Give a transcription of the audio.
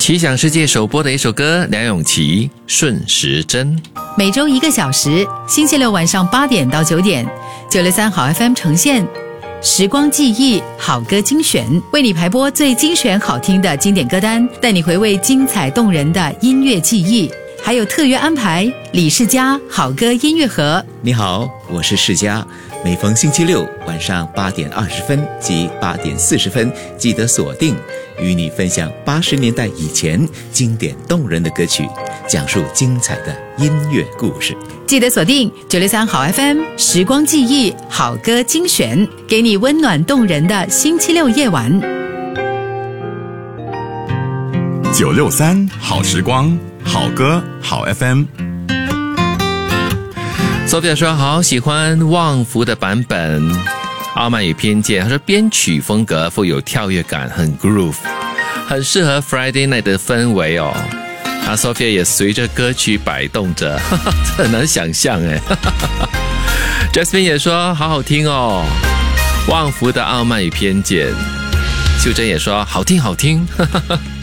奇想世界首播的一首歌，梁咏琪《顺时针》。 每周1个小时，星期六晚上8点到9点，963好 FM 呈现时光记忆好歌精选，为你排播最精选好听的经典歌单，带你回味精彩动人的音乐记忆。还有特约安排李世嘉好歌音乐盒。 你好，我是世嘉，每逢星期六晚上8点20分及8点40分，记得锁定，与你分享80年代以前经典动人的歌曲，讲述精彩的音乐故事。 记得锁定963好 FM 时光记忆好歌精选，给你温暖动人的星期六夜晚。 963好时光，好歌好 FM。 Sophia 说好喜欢旺福的版本《傲慢与偏见》，他说编曲风格富有跳跃感，很 groove， 很适合 Friday night 的氛围哦。Sophia 也随着歌曲摆动着，这很难想象哎。Jasmine 也说好好听哦，旺福的《傲慢与偏见》。秀珍也说好听好听。